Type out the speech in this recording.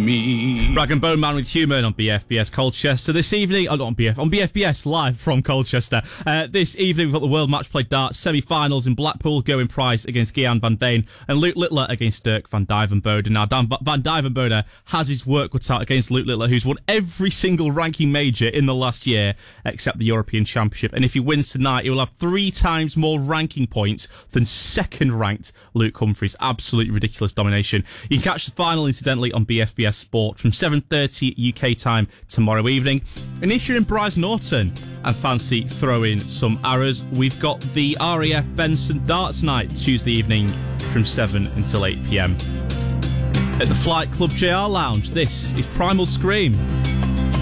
me. Rag and Bone Man with Human on BFBS Colchester this evening. On BFBS live from Colchester. This evening we've got the World Match Play Darts semi-finals in Blackpool. Gerwyn Price against Gian van Deen and Luke Littler against Dirk van Dijvenbode. Now Van Dijvenbode has his work cut out against Luke Littler, who's won every single ranking major in the last year except the European Championship. And if he wins tonight, he will have 3 times more ranking points than second-ranked Luke Humphries. Absolutely ridiculous domination. You can catch the final, incidentally, on BFBS Sport from 7:30 UK time tomorrow evening. And if you're in Brize Norton and fancy throwing some arrows, we've got the RAF Benson Darts Night Tuesday evening from 7 until 8 p.m. At the Flight Club JR Lounge, this is Primal Scream.